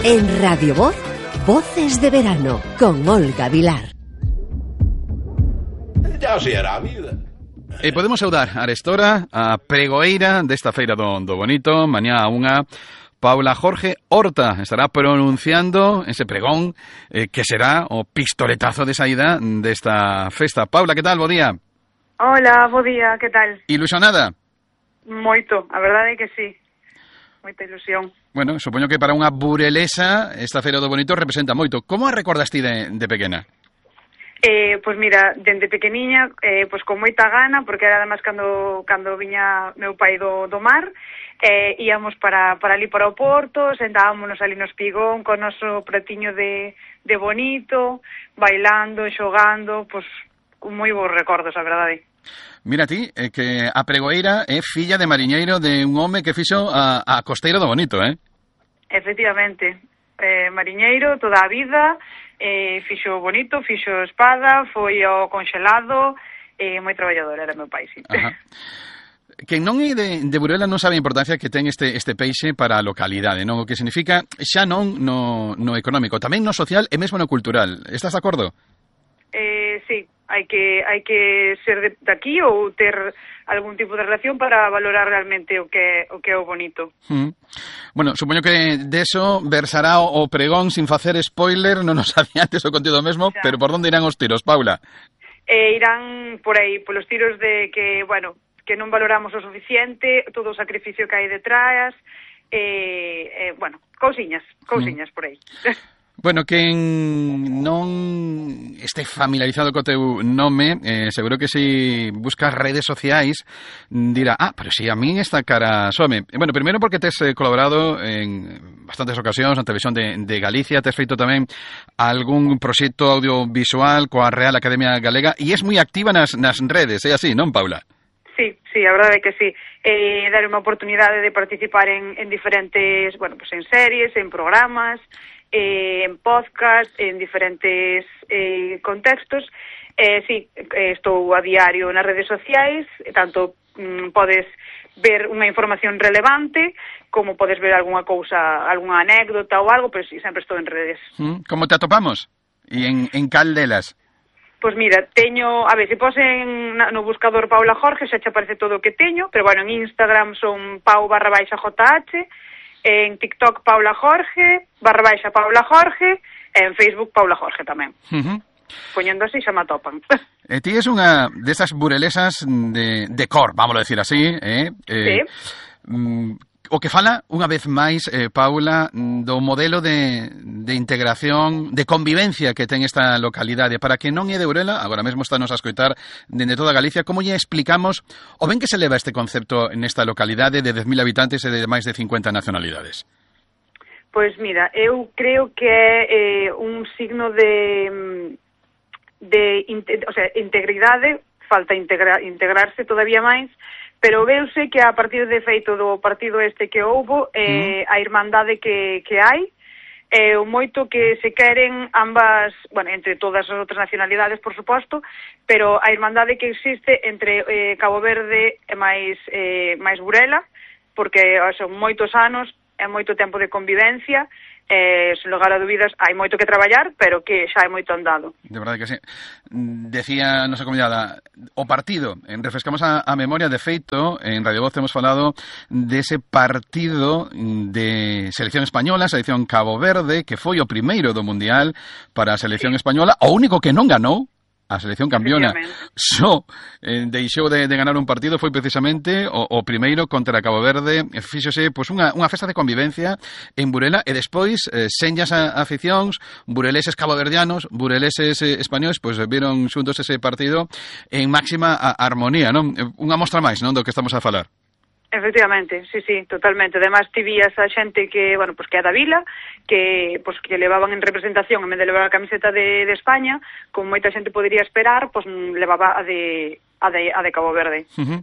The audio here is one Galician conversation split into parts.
En Radio Voz, Voces de Verano, con Olga Vilar. Ya se hará a vida. E podemos saudar a arestora a pregoeira desta feira do Bonito, mañá a unha. Paula Jorge Horta estará pronunciando ese pregón que será o pistoletazo de saída desta festa. Paula, que tal? Bo día. Hola, bo día, que tal? Ilusionada? Moito, a verdade é que sí. Moita ilusión. Bueno, supoño que para unha burelesa esta feira do Bonito representa moito. Como a recordas ti de pequena? Pois mira, dende pequeniña, pois con moita gana, porque era además cando viña meu pai do mar, íamos para ali para o Porto, sentábamos ali no espigón con o noso pratiño de bonito, bailando, xogando, pois con moi bons recordos, a verdade. Mira ti, que a pregoeira é filla de mariñeiro de un home que fixo a costeira do Bonito, Efectivamente, mariñeiro toda a vida, fixo Bonito, fixo espada, foi ao conxelado, moi traballador era meu pai, sí. Ajá. Quen non é de Burela non sabe a importancia que ten este peixe para a localidade, non? O que significa xa non no económico, tamén no social e mesmo no cultural. Estás de acordo? Sí, hai que ser de aquí ou ter algún tipo de relación para valorar realmente o que é o bonito. Bueno, supoño que deso versará o pregón sin facer spoiler, non nos adiantes o contido mesmo, xa. Pero por onde irán os tiros, Paula? Irán por aí, polos tiros de que, bueno, que non valoramos o suficiente, todo o sacrificio que hai detrás, bueno, cousiñas por aí. Bueno, quen non este familiarizado co teu nome, seguro que se buscas redes sociais dirá, pero si a min esta cara some. Bueno, primeiro porque tes colaborado en bastantes ocasións na televisión de Galicia, tes feito tamén algún proxecto audiovisual coa Real Academia Galega e es moi activa nas redes, é así, non, Paula? Sí, a verdade é que sí. Dar unha oportunidade de participar en diferentes, bueno, pues en series, en programas, en podcast, en diferentes contextos. Sí, estou a diario nas redes sociais, tanto podes ver unha información relevante, como podes ver algunha cousa, algunha anécdota ou algo, pero sí, sempre estou en redes. Como te atopamos? E en cal delas? Pois mira, teño, a ver, se posen no buscador Paula Jorge, xa che aparece todo o que teño, pero bueno, en Instagram son pau_jh, en TikTok Paula Jorge, _Paula Jorge, e en Facebook Paula Jorge tamén. Poñendo así xa me atopan. Ti es unha desas burelesas de cor, vamos a decir así, Sí. O que fala, unha vez máis, Paula, do modelo de integración, de convivencia que ten esta localidade. Para que non é de Burela, agora mesmo estános a escoitar dende toda Galicia, como lle explicamos o ben que se leva este concepto nesta localidade de 10.000 habitantes e de máis de 50 nacionalidades? Pois mira, eu creo que é un signo de integridade, falta integrarse todavía máis, pero veuse que a partir de feito do partido este que houbo, a irmandade que hai, o moito que se queren ambas, bueno, entre todas as outras nacionalidades, por suposto, pero a irmandade que existe entre Cabo Verde e máis Burela, porque son moitos anos, é moito tempo de convivencia, sen lugar a dúbidas, hai moito que traballar, pero que xa é moito andado. De verdade que sí. Decía a nosa convidada, o partido, refrescamos a memoria, de feito, en Radio Voz hemos falado dese partido de selección española, selección Cabo Verde, que foi o primeiro do Mundial para a selección española, o único que non ganou, a selección campiona, deixou de ganar un partido, foi precisamente o primeiro contra Cabo Verde. Fíxose, pois, unha festa de convivencia en Burela, e despois, senllas aficións, bureleses caboverdianos, bureleses españois, pois viron xuntos ese partido en máxima armonía, non? Unha mostra máis, non, do que estamos a falar. Efectivamente, sí, totalmente. Además, ti vías a xente que, bueno, pues que é da vila, que levaban en representación, en vez de levar a camiseta de España, como moita xente podería esperar, pues levaba a de Cabo Verde.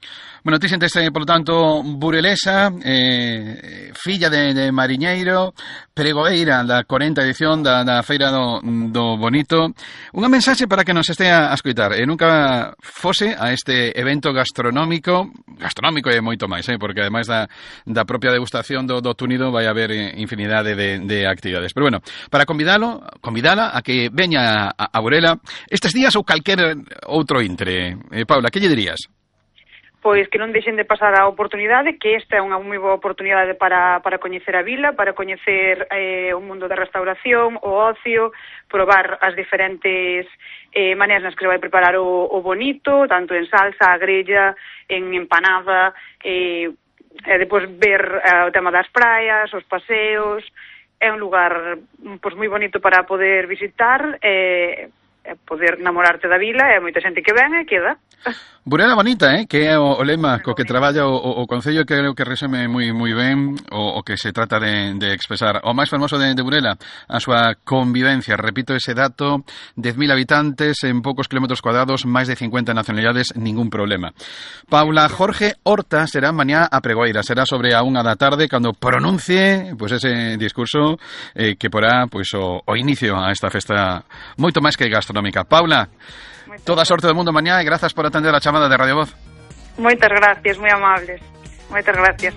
Bueno, ti sentes, polo tanto, burelesa, filla de mariñeiro, pregoeira da 40ª edición da Feira do Bonito. Unha mensaxe para que nos estea a escoitar. Nunca fose a este evento gastronómico e moito máis, porque ademais da propia degustación do túnido vai haber infinidade de actividades. Pero bueno, para convidala a que veña a Burela estes días ou calquer outro intre. Paula, que lle dirías? Pois que non deixen de pasar a oportunidade, que esta é unha moi boa oportunidade para coñecer a vila, para coñecer o mundo da restauración, o ocio, probar as diferentes maneiras nas que se vai preparar o bonito, tanto en salsa, a grella, en empanada, e depois ver o tema das praias, os paseos. É un lugar pois moi bonito para poder visitar, poder namorarte da vila, e moita xente que ven e queda. Burela bonita, que é o lema co que traballa o Concello, que creo que resume moi ben o que se trata de expresar. O máis fermoso de Burela, a súa convivencia. Repito ese dato, 10.000 habitantes en poucos kilómetros cuadrados, máis de 50 nacionalidades, ningún problema. Paula Jorge Horta será mañá a pregoeira, será sobre a 1 da tarde cando pronuncie ese discurso que porá o inicio a esta festa moito máis que gastronómica. Paula, toda a sorte do mundo mañá e grazas por atender a chamada de Radio Voz. Moitas gracias, moi amables. Moitas gracias.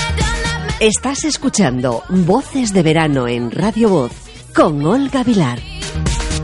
Estás escuchando Voces de Verano en Radio Voz con Olga Vilar.